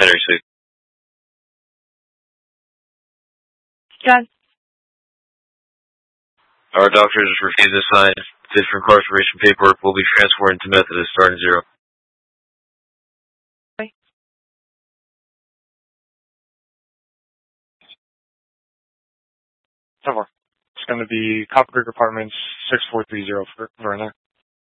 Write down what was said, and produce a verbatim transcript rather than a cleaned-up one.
Henry Suite. John. Our doctors refuse to sign fit for incarceration paperwork. Will be transferred into Methodist starting zero. ten four. It's going to be Copper Creek Apartments six four three zero for, for in there.